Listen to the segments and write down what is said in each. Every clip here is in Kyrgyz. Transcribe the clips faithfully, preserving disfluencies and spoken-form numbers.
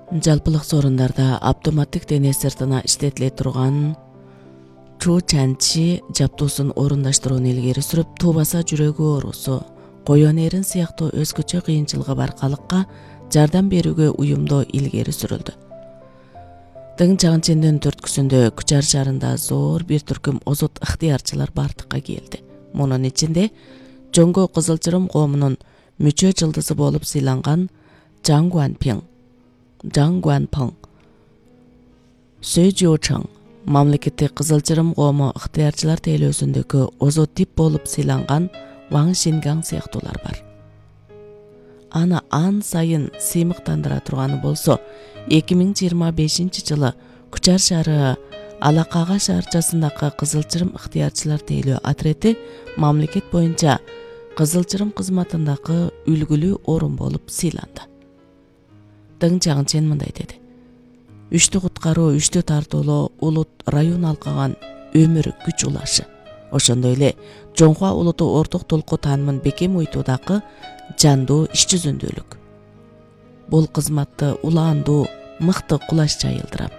Жалпылык сорундарда автоматтык дене сыртына иштетиле турган Чу чанчи жаптуусун орундаштырууну илгери сүрүп, туубаса жүрөгү оорусу, коен эрин сыяктуу өзгөчө кыйынчылыгы бар калыкка жардам берүүгө уюмдоо илгери сүрүлдү. Дың Чаңчендин төрткүсүндө Күчар шаарында зор бир түркүм озот ыктыярчылар бардыкка келди. Мунун ичинде Жоңго Кызылчырым коомунун мүчө жылдызы болуп сыйланган Жан Гуанпиң, Жан Гуанпиң, Сүй Жиочаң, мамлекеттик Кызылчырым коому ыктыярчылар тейлөөсүндөгү озот тип болуп сыйланган Ваң Шингаң сыяктуулар бар. Аны ан сайын сыймыктандыра турганы болсо, эки миң жыйырма бешинчи жылы Күчар шаары Алакага шаарчасындагы Кызылчырым ыктыярчылар тейлөө отрети мамлекет боюнча Кызылчырым кызматындагы үлгүлүү орун болуп сыйланды. Дың Чаңчен мындай деди: Үчтү куткаруу, үчтү тартуулоо улут район алкаган өмүр күч улашы. Ошондой эле Жоңхуа улуту орток толку таанымын бекем уйтуудагы жандуу иш жүзүндүүлүк. Бул кызматты улаандуу, мыкты кулаш жайылдырам.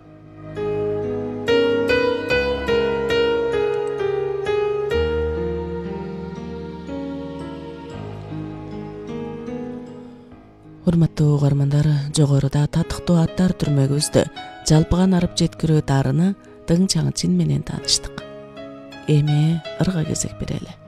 Урматтуу угармандар, жогоруда татыктуу аттар түрмөгүбүздө жалпыган арып жеткирүү дарыны Дың Чаңчен менен тааныштык. Эми ырга кезек берели.